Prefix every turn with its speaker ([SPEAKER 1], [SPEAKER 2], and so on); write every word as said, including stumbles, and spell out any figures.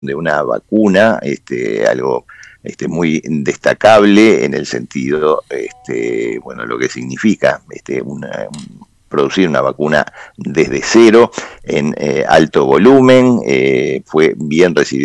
[SPEAKER 1] de una vacuna, este, algo este, muy destacable en el sentido, este, bueno, lo que significa este, una, producir una vacuna desde cero en eh, alto volumen, eh, fue bien recibida